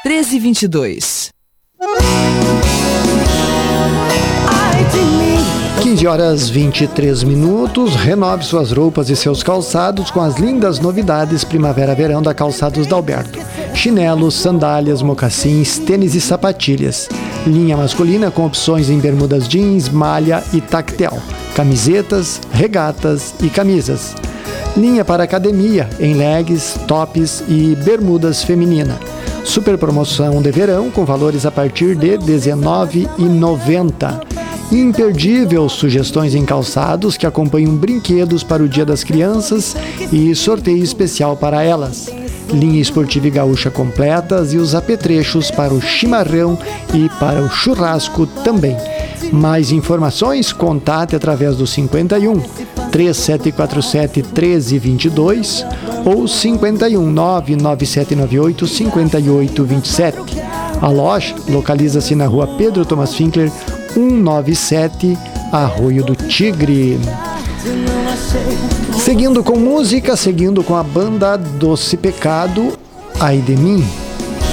1322. 15h23. Renove suas roupas e seus calçados com as lindas novidades Primavera-Verão da Calçados Dalberto. Chinelos, sandálias, mocassins, tênis e sapatilhas. Linha masculina com opções em bermudas jeans, malha e tactel. Camisetas, regatas e camisas. Linha para academia em leggings, tops e bermudas feminina. Super promoção de verão com valores a partir de R$ 19,90. Imperdível sugestões em calçados que acompanham brinquedos para o Dia das Crianças e sorteio especial para elas. Linha esportiva e gaúcha completas e os apetrechos para o chimarrão e para o churrasco também. Mais informações, contate através do 51 3747 1322 ou 51 99798 5827. A loja localiza-se na rua Pedro Thomas Finkler, 197, Arroio do Tigre. Seguindo com música, seguindo com a banda Doce Pecado, Ai de Mim.